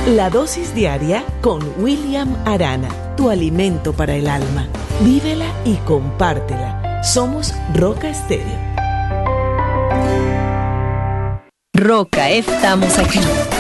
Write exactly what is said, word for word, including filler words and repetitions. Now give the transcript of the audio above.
La dosis diaria con William Arana, tu alimento para el alma. Vívela y compártela. Somos Roca Estéreo. Roca, estamos aquí.